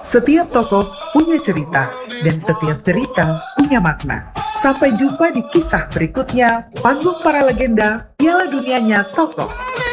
Setiap tokoh punya cerita, dan setiap cerita punya makna. Sampai jumpa di kisah berikutnya, Panggung Para Legenda, Piala Dunianya Tokoh.